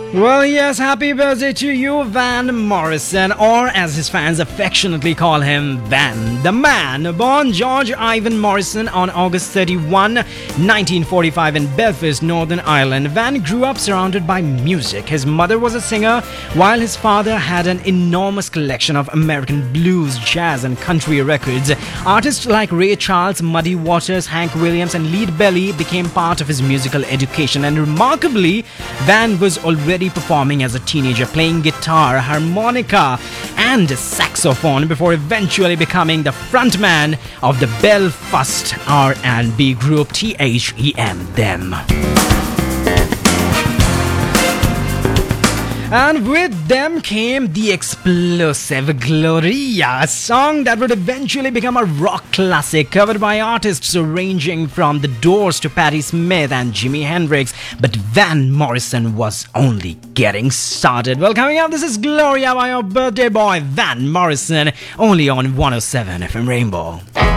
Well, yes, happy birthday to you, Van Morrison, or as his fans affectionately call him, Van the Man. Born George Ivan Morrison on August 31, 1945 in Belfast, Northern Ireland, Van grew up surrounded by music. His mother was a singer, while his father had an enormous collection of American blues, jazz, and country records. Artists like Ray Charles, Muddy Waters, Hank Williams, and Lead Belly became part of his musical education, and remarkably, Van was already performing as a teenager, playing guitar, harmonica, and saxophone before eventually becoming the frontman of the Belfast R&B group THEM Them. And with them came the explosive Gloria, a song that would eventually become a rock classic, covered by artists ranging from The Doors to Patti Smith and Jimi Hendrix. But Van Morrison was only getting started. Well, coming up, this is Gloria by your birthday boy, Van Morrison, only on 107 FM Rainbow.